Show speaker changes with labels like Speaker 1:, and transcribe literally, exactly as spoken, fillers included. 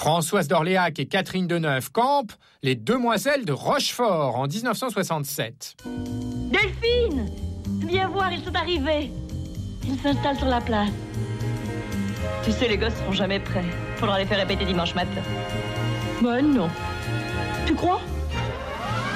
Speaker 1: Françoise d'Orléac et Catherine Deneuve campent les demoiselles de Rochefort en dix-neuf cent soixante-sept.
Speaker 2: Delphine, viens voir, ils sont arrivés. Ils s'installent sur la place. Tu sais, les gosses seront jamais prêts. Faudra les faire répéter dimanche matin. Ben non. Tu crois ?